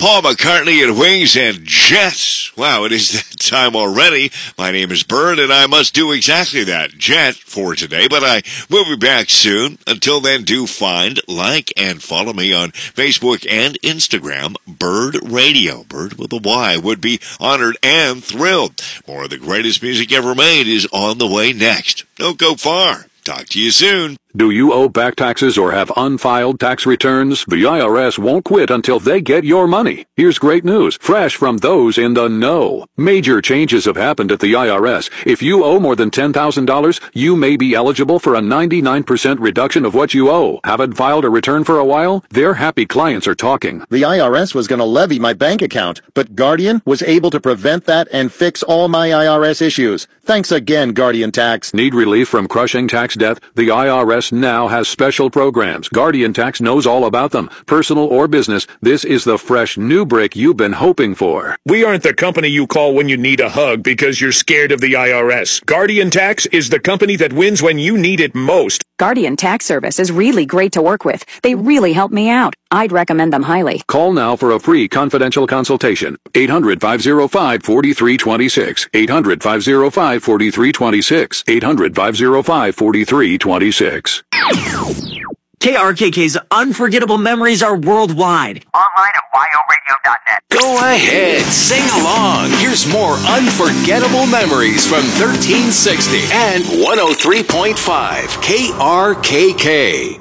Paul McCartney and Wings and Jet. Wow, it is that time already. My name is Bird, and I must do exactly that, Jet, for today. But I will be back soon. Until then, do find, like, and follow me on Facebook and Instagram, Bird Radio. Bird with a Y. Would be honored and thrilled. More of the greatest music ever made is on the way next. Don't go far. Talk to you soon. Do you owe back taxes or have unfiled tax returns? The IRS won't quit until they get your money. Here's great news, fresh from those in the know. Major changes have happened at the IRS. If you owe more than $10,000, you may be eligible for a 99% reduction of what you owe. Haven't filed a return for a while? Their happy clients are talking. The IRS was going to levy my bank account, but Guardian was able to prevent that and fix all my IRS issues. Thanks again, Guardian Tax. Need relief from crushing tax debt? The IRS now has special programs. Guardian Tax knows all about them. Personal or business, this is the fresh new break you've been hoping for. We aren't the company you call when you need a hug because you're scared of the IRS. Guardian Tax is the company that wins when you need it most. Guardian Tax Service is really great to work with. They really help me out. I'd recommend them highly. Call now for a free confidential consultation. 800-505-4326. 800-505-4326. 800-505-4326. KRKK's unforgettable memories are worldwide. Online at yoradio.net. Go ahead, sing along. Here's more unforgettable memories from 1360 and 103.5 KRKK.